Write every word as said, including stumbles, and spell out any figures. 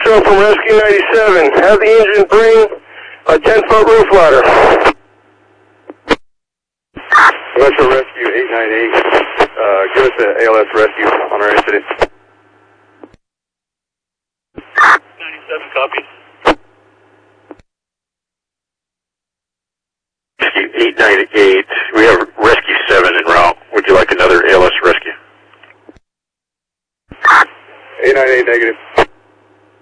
Metro from Rescue ninety-seven. Have the engine bring a ten-foot roof ladder. Metro Rescue eight nine eight, uh, give us an A L S rescue on our incident. ninety-seven, copy. Rescue eight nine eight.